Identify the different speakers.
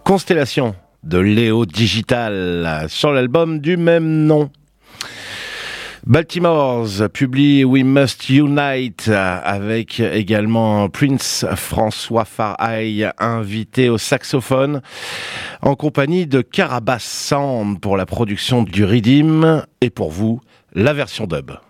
Speaker 1: Constellation de Léo Digital sur l'album du même nom. Baltimore's publie We Must Unite avec également Prince François Farail invité au saxophone en compagnie de Carabas Sound pour la production du Riddim et pour vous la version dub.